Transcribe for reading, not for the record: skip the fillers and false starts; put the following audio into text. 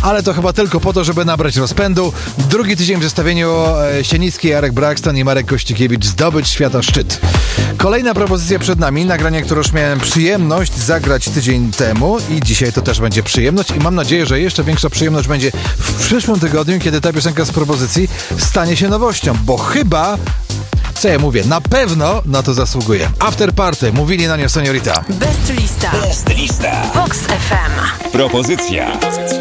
ale to chyba tylko po to, żeby nabrać rozpędu. Drugi tydzień w zestawieniu Sienicki, Jarek Braxton i Marek Kościkiewicz, zdobycz świata szczyt. Kolejna propozycja przed nami, nagranie, które już miałem przyjemność zagrać tydzień temu i dzisiaj to też będzie przyjemność i mam nadzieję, że jeszcze większa przyjemność będzie w przyszłym tygodniu, kiedy ta piosenka z propozycji stanie się nowością, bo chyba, co ja mówię, na pewno na to zasługuje. After Party, mówili na nią Seniorita. Best lista. Best lista. Vox FM. Propozycja.